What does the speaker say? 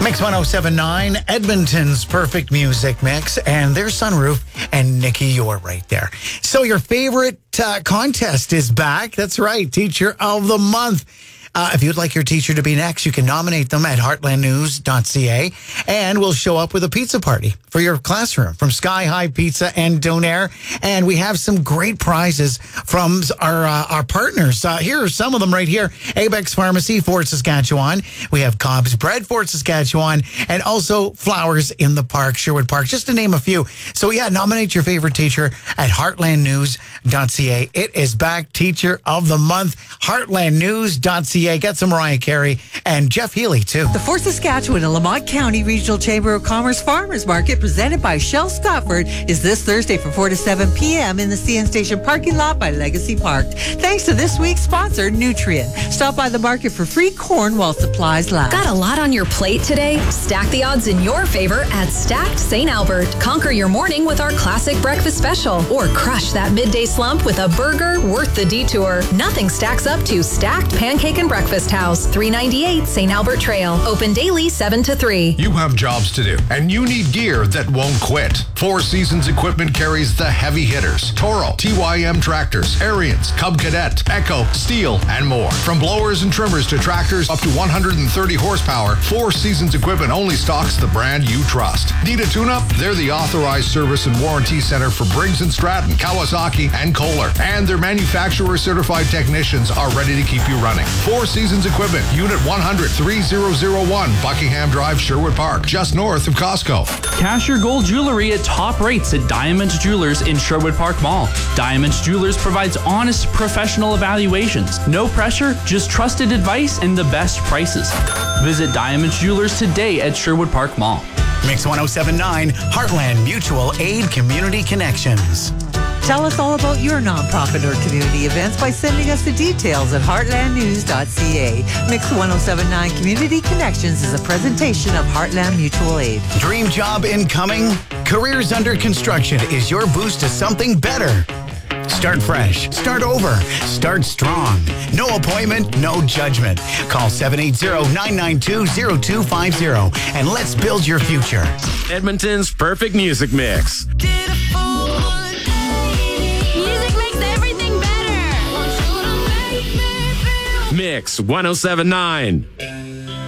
Mix 1079, Edmonton's perfect music mix, and there's Sunroof and Nikki, you're right there. So your favorite contest is back. That's right, Teacher of the Month. If you'd like your teacher to be next, you can nominate them at heartlandnews.ca, and we'll show up with a pizza party for your classroom from Sky High Pizza and Donair. And we have some great prizes from our partners. Here are some of them right here. Abex Pharmacy, Fort Saskatchewan. We have Cobb's Bread, Fort Saskatchewan, and also Flowers in the Park, Sherwood Park, just to name a few. So yeah, nominate your favorite teacher at heartlandnews.ca. It is back, Teacher of the Month, heartlandnews.ca. Get some Mariah Carey and Jeff Healy, too. The Fort Saskatchewan and Lamont County Regional Chamber of Commerce Farmers Market, presented by Shell Scotford, is this Thursday from 4 to 7 p.m. in the CN Station parking lot by Legacy Park. Thanks to this week's sponsor, Nutrien. Stop by the market for free corn while supplies last. Got a lot on your plate today? Stack the odds in your favor at Stacked St. Albert. Conquer your morning with our classic breakfast special, or crush that midday slump with a burger worth the detour. Nothing stacks up to Stacked Pancake and Breakfast House, 398 St. Albert Trail. Open daily 7 to 3. You have jobs to do, and you need gear that won't quit. Four Seasons Equipment carries the heavy hitters: Toro, TYM tractors, Ariens, Cub Cadet, Echo, Steel, and more. From blowers and trimmers to tractors up to 130 horsepower, Four Seasons Equipment only stocks the brand you trust. Need a tune-up? They're the authorized service and warranty center for Briggs & Stratton, Kawasaki, and Kohler. And their manufacturer-certified technicians are ready to keep you running. Four Seasons Equipment, Unit 100, 3001, Buckingham Drive, Sherwood Park, just north of Costco. Cash your gold jewelry at top rates at Diamond Jewelers in Sherwood Park Mall. Diamond Jewelers provides honest, professional evaluations. No pressure, just trusted advice and the best prices. Visit Diamond Jewelers today at Sherwood Park Mall. Mix 1079, Heartland Mutual Aid Community Connections. Tell us all about your nonprofit or community events by sending us the details at heartlandnews.ca. Mix 1079 Community Connections is a presentation of Heartland Mutual Aid. Dream job incoming? Careers under construction is your boost to something better. Start fresh, start over, start strong. No appointment, no judgment. Call 780-992-0250 and let's build your future. Edmonton's perfect music mix. Mix 1079.